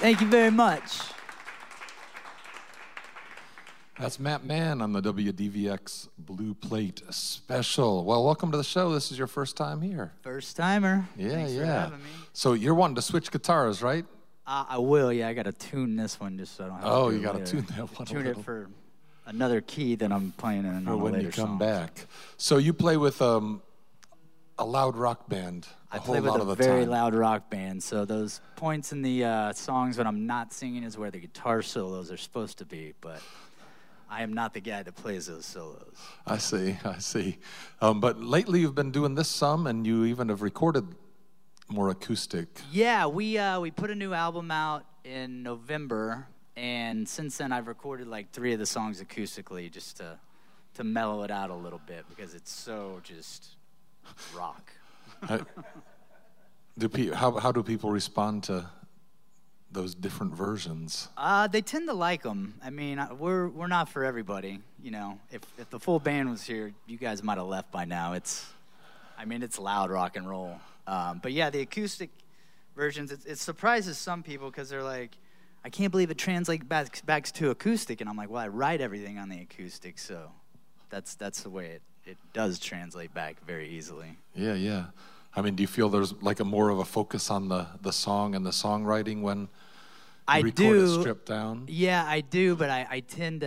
Thank you very much. That's Matt Mann on the WDVX Blue Plate Special. Well, welcome to the show. This is your first time here. First timer. Yeah, Thanks for having me. So you're wanting to switch guitars, right? I will, yeah. I got to tune this one just so I don't have to do You it got to later. tune that one. Tune it for another key that I'm playing in for when later you come song. back. So you play with a loud rock band I a play whole with lot a of the very time. loud rock band, so those points in the songs when I'm not singing is where the guitar solos are supposed to be, but I am not the guy that plays those solos. I see. But lately you've been doing this some, and you even have recorded more acoustic. Yeah, we put a new album out in November, and since then I've recorded like 3 of the songs acoustically just to mellow it out a little bit because it's so just rock. How do people respond to those different versions? They tend to like them. I mean, we're not for everybody. You know, if the full band was here, you guys might have left by now. It's loud rock and roll. But yeah, the acoustic versions, it surprises some people because they're like, I can't believe it translates back to acoustic. And I'm like, well, I write everything on the acoustic, so that's the way it does translate back very easily. Yeah. I mean, do you feel there's like a more of a focus on the song and the songwriting when you record it stripped down? Yeah, I do, but I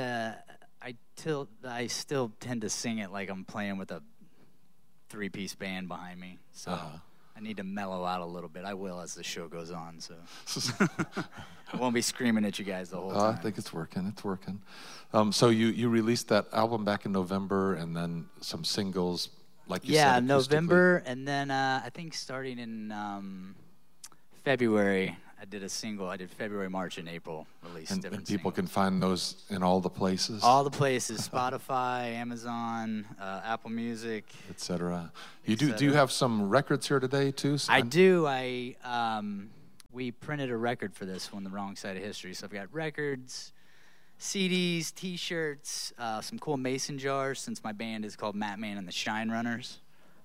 still tend to sing it like I'm playing with a 3-piece band behind me. So I need to mellow out a little bit. I will as the show goes on, so I won't be screaming at you guys the whole time. I think it's working. So you released that album back in November, and then some singles, like you said. Yeah, November, and then I think starting in February, I did a single. I did February, March, and April released different and people singles. can find those in all the places? All the places, Spotify, Amazon, Apple Music, etc. Do you have some records here today too? I do. We printed a record for this one, The Wrong Side of History. So I've got records, CDs, T-shirts, some cool mason jars since my band is called Matt Mann and the Shine Runners,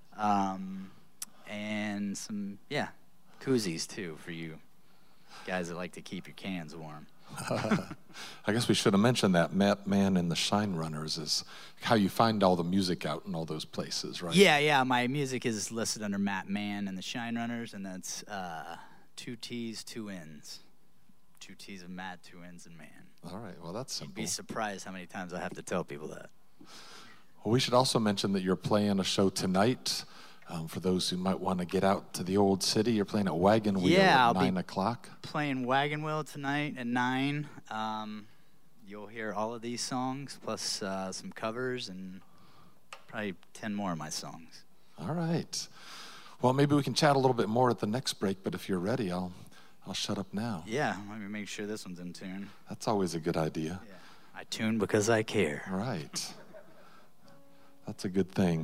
and some koozies too for you guys that like to keep your cans warm. I guess we should have mentioned that Matt Mann and the Shine Runners is how you find all the music out in all those places, right? Yeah. My music is listed under Matt Mann and the Shine Runners, and that's 2 T's, 2 N's. 2 T's of Matt, 2 N's of Man. All right, well, that's simple. You'd be surprised how many times I have to tell people that. Well, we should also mention that you're playing a show tonight. For those who might want to get out to the old city, you're playing at Wagon Wheel at 9 o'clock. Playing Wagon Wheel tonight at 9. You'll hear all of these songs, plus some covers, and probably 10 more of my songs. All right. Well, maybe we can chat a little bit more at the next break, but if you're ready, I'll shut up now. Yeah, let me make sure this one's in tune. That's always a good idea. Yeah. I tune because I care. Right. That's a good thing.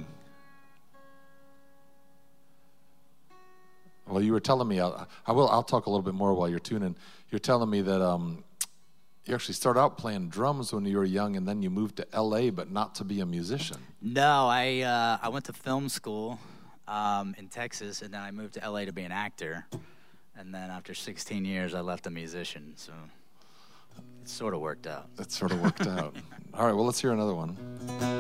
Well, you were telling me, I'll talk a little bit more while you're tuning. You're telling me that you actually started out playing drums when you were young, and then you moved to L.A., but not to be a musician. No, I went to film school in Texas, and then I moved to L.A. to be an actor. And then after 16 years, I left a musician, so it sort of worked out. It sort of worked out. All right, well, let's hear another one.